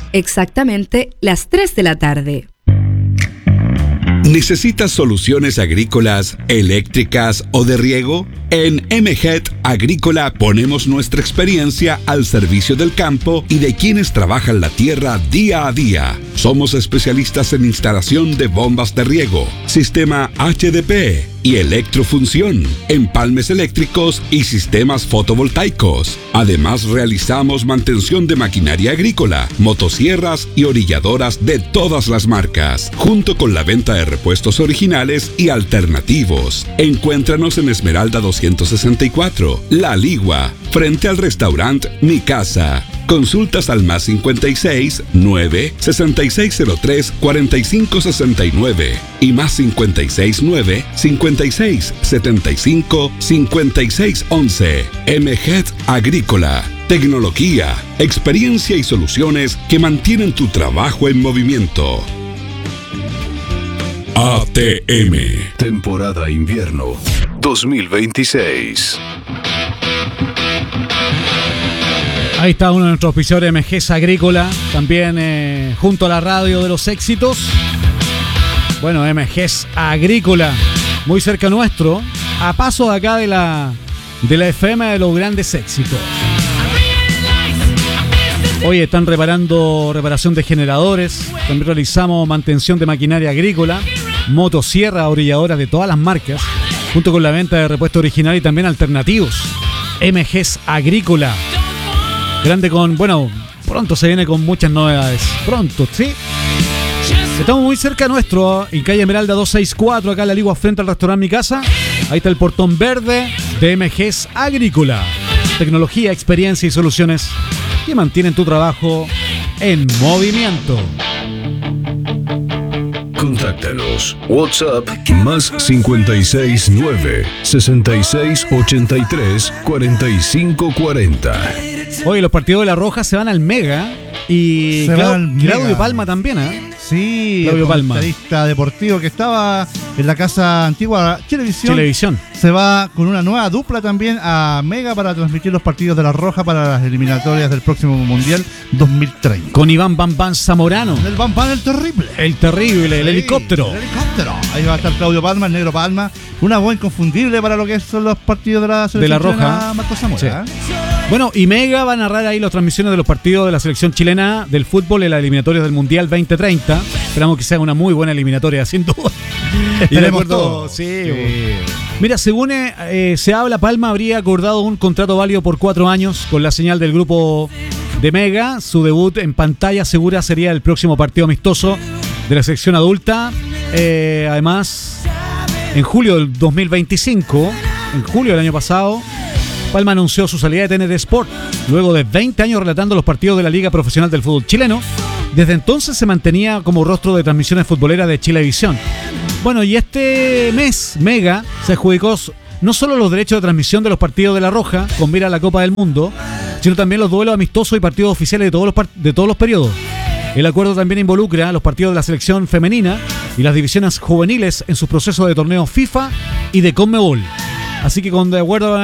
exactamente las 3 de la tarde. ¿Necesitas soluciones agrícolas, eléctricas o de riego? En MGET Agrícola ponemos nuestra experiencia al servicio del campo y de quienes trabajan la tierra día a día. Somos especialistas en instalación de bombas de riego, sistema HDP y electrofunción, empalmes eléctricos y sistemas fotovoltaicos. Además, realizamos mantención de maquinaria agrícola, motosierras y orilladoras de todas las marcas, junto con la venta de repuestos originales y alternativos. Encuéntranos en Esmeralda 264, La Ligua, frente al restaurante Mi Casa. Consultas al +56 9 6603 4569 y +56 9 56 75 56 11. MGET Agrícola. Tecnología, experiencia y soluciones que mantienen tu trabajo en movimiento. ATM. Temporada Invierno 2026. Ahí está uno de nuestros auspiciadores, MGES Agrícola, también junto a la radio de los éxitos. Bueno, MGES Agrícola, muy cerca nuestro, a paso de acá de la FM de los grandes éxitos. Hoy están reparación de generadores, también realizamos mantención de maquinaria agrícola, motosierras, orilladoras de todas las marcas, junto con la venta de repuesto original y también alternativos. MGES Agrícola. Grande pronto se viene con muchas novedades. Pronto, ¿sí? Estamos muy cerca nuestro, en calle Esmeralda 264, acá en La Ligua, frente al restaurante Mi Casa. Ahí está el portón verde de MGES Agrícola. Tecnología, experiencia y soluciones que mantienen tu trabajo en movimiento. Contáctanos. WhatsApp +56 9 66 83 45 40. Hoy los partidos de La Roja se van al Mega y Claudio Palma también, ¿eh? Sí, Claudio el Palma, comentarista deportivo que estaba en la casa antigua Chilevisión. Se va con una nueva dupla también a Mega para transmitir los partidos de La Roja para las eliminatorias del próximo Mundial 2030. Con Iván Bambán Zamorano. El Bambán, el terrible. El terrible, el helicóptero. El helicóptero. Ahí va a estar Claudio Palma, el negro Palma. Una voz inconfundible para lo que son los partidos de la selección de La Roja. chilena, Marcos Zamora. Sí. Bueno, y Mega va a narrar ahí las transmisiones de los partidos de la selección chilena del fútbol en las eliminatorias del Mundial 2030. Esperamos que sea una muy buena eliminatoria, sin duda. Esperemos todo. Sí. Mira, según se habla, Palma habría acordado un contrato válido por 4 años con la señal del grupo de Mega. Su debut en pantalla segura sería el próximo partido amistoso de la selección adulta. Además, en julio del 2025, en julio del año pasado, Palma anunció su salida de TNT Sport, luego de 20 años relatando los partidos de la Liga Profesional del Fútbol Chileno. Desde entonces se mantenía como rostro de transmisiones futboleras de Chilevisión. Bueno, y este mes Mega se adjudicó no solo los derechos de transmisión de los partidos de La Roja, con mira a la Copa del Mundo, sino también los duelos amistosos y partidos oficiales de todos los periodos. El acuerdo también involucra los partidos de la selección femenina y las divisiones juveniles en sus procesos de torneos FIFA y de CONMEBOL. Así que con de acuerdo